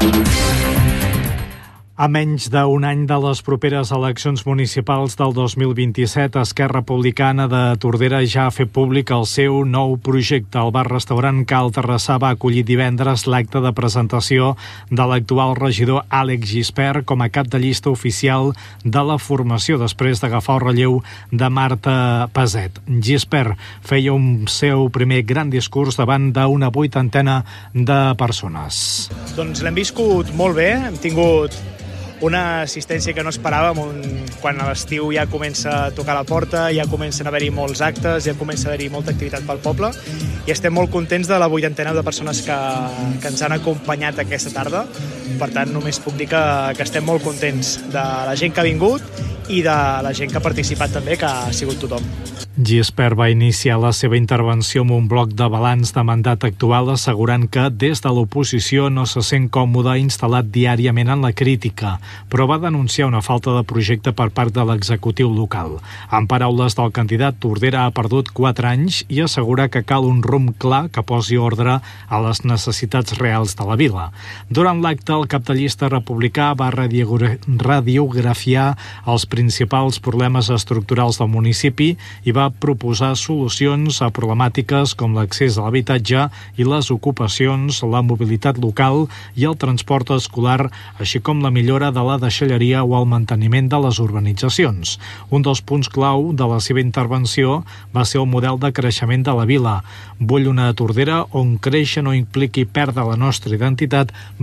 A menys d'un any de les properes eleccions municipals del 2027, Esquerra Republicana de Tordera ja ha fet públic el seu nou projecte. El bar-restaurant Cal Terrassà va acollir divendres l'acte de presentació de l'actual regidor Àlex Gispert com a cap de llista oficial de la formació després d'agafar el relleu de Marta Peset. Gispert feia un seu primer gran discurs davant d'una 80 de persones. Doncs l'hem viscut molt bé, hem tingut una assistència que no esperàvem, quan a l'estiu ja comença a tocar la porta, ja comencen a haver-hi molts actes, ja comença a haver-hi molta activitat pel poble i estem molt contents de la 80 de persones que ens han acompanyat aquesta tarda. Per tant, només puc dir que estem molt contents de la gent que ha vingut i de la gent que ha participat també, que ha sigut tothom. Gispert va iniciar la seva intervenció amb un bloc de balanç de mandat actual, assegurant que des de l'oposició no se sent còmode instal·lat diàriament en la crítica, però va denunciar una falta de projecte per part de l'executiu local. En paraules del candidat, Tordera ha perdut 4 anys i assegura que cal un rumb clar que posi ordre a les necessitats reals de la vila. Durant l'acte, el cap de llista republicà va radiografiar els principals problemes estructurals del municipi i va proposar solucions a problemàtiques com l'accés a l'habitatge i les ocupacions, la mobilitat local i el transport escolar, així com la millora de la deixalleria o el manteniment de les urbanitzacions. Un dels punts clau de la seva intervenció va ser el model de creixement de la vila. Vull una Tordera on créixer no impliqui perdre la nostra identitat,